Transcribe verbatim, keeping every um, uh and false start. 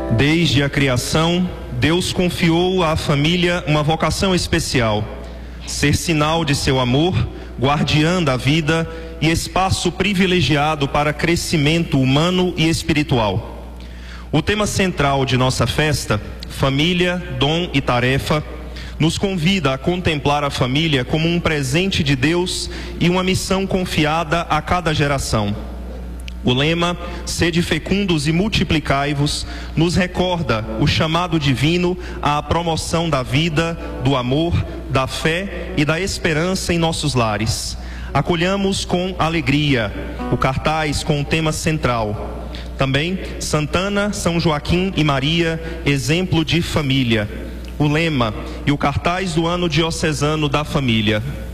Desde a criação, Deus confiou à família uma vocação especial: ser sinal de seu amor, guardiã da vida e espaço privilegiado para crescimento humano e espiritual. O tema central de nossa festa, família, dom e tarefa, nos convida a contemplar a família como um presente de Deus e uma missão confiada a cada geração. O lema, sede fecundos e multiplicai-vos, nos recorda o chamado divino à promoção da vida, do amor, da fé e da esperança em nossos lares. Acolhamos com alegria o cartaz com o tema central. Também Santana, São Joaquim e Maria, exemplo de família. O lema e o cartaz do ano diocesano da família.